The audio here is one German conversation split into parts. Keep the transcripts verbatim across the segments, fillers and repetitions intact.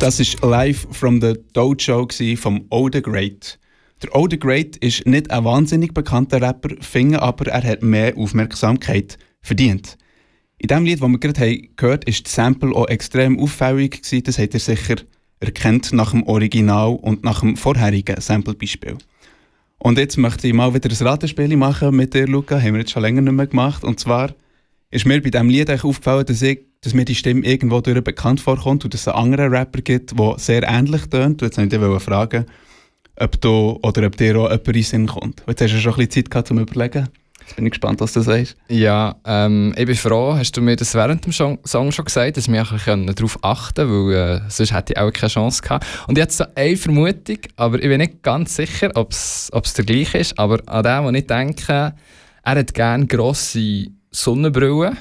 Das war live from the Dojo vom O The Great. Der O The Great ist nicht ein wahnsinnig bekannter Rapper, finde aber, er hat mehr Aufmerksamkeit verdient. In dem Lied, das wir gerade haben gehört haben, war das Sample auch extrem auffällig. Das habt ihr sicher erkannt nach dem Original und nach dem vorherigen Sample-Beispiel. Und jetzt möchte ich mal wieder ein Ratespiel machen mit dir, Luca. Haben wir jetzt schon länger nicht mehr gemacht. Und zwar ist mir bei diesem Lied aufgefallen, dass, ich, dass mir die Stimme irgendwo durch bekannt vorkommt und dass es einen anderen Rapper gibt, der sehr ähnlich tönt. Jetzt wollte ich dich fragen, ob du oder ob dir auch jemand in den Sinn kommt. Jetzt hast du schon ein bisschen Zeit gehabt, um zu überlegen. Jetzt bin ich gespannt, was du sagst. Ja, ähm, ich bin froh, hast du mir das während dem Song schon gesagt, dass wir ein bisschen darauf achten können, weil äh, sonst hätte ich auch keine Chance gehabt. Und jetzt so eine Vermutung, aber ich bin nicht ganz sicher, ob es der gleiche ist, aber an dem, wo ich denke, er hat gerne grosse Sonnenbrillen.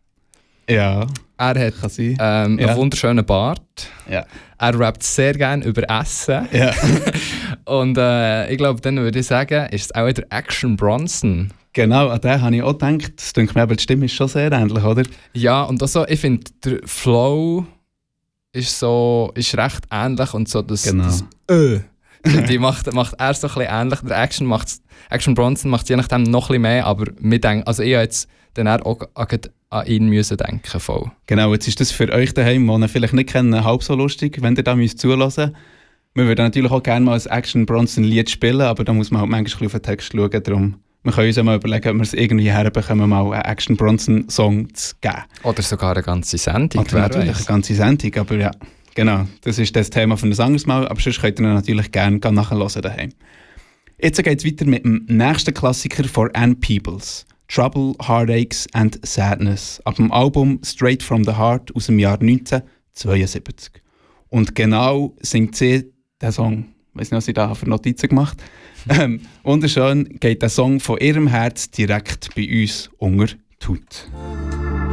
Ja, er hat ähm, ja. einen wunderschönen Bart. Ja. Er rappt sehr gerne über Essen. Ja. Und äh, ich glaube, dann würde ich sagen, ist es auch der Action Bronson. Genau, an den habe ich auch gedacht. Das denke mir, aber die Stimme ist schon sehr ähnlich, oder? Ja, und also, ich finde, der Flow ist, so, ist recht ähnlich und so das, genau. das Ö. Die macht, macht er so ein bisschen ähnlich. Der Action, macht's, Action Bronson macht je nachdem noch ein bisschen mehr, aber wir denken, also ich habe jetzt dann auch an ihn müssen denken voll. Genau, jetzt ist das für euch daheim, die ihn vielleicht nicht kennen, halb so lustig, wenn ihr da müsst zulassen. Wir würden natürlich auch gerne mal ein Action Bronson Lied spielen, aber da muss man halt manchmal auf den Text schauen. Darum, wir können uns ja mal überlegen, ob wir es irgendwie herbekommen, mal einen Action Bronson Song zu geben. Oder sogar eine ganze Sendung. Oder natürlich eine ganze Sendung, aber ja, genau. Das ist das Thema von ein anderes Mal, aber sonst könnt ihr natürlich gerne nachhören daheim. Jetzt geht es weiter mit dem nächsten Klassiker von Ann Peebles. Trouble, Heartaches and Sadness. Ab dem Album Straight from the Heart aus dem Jahr neunzehnhundertzweiundsiebzig. Und genau singt sie den Song. Ich weiß nicht, was ich da für Notizen gemacht habe. ähm, wunderschön geht der Song von ihrem Herz direkt bei uns unter die Haut.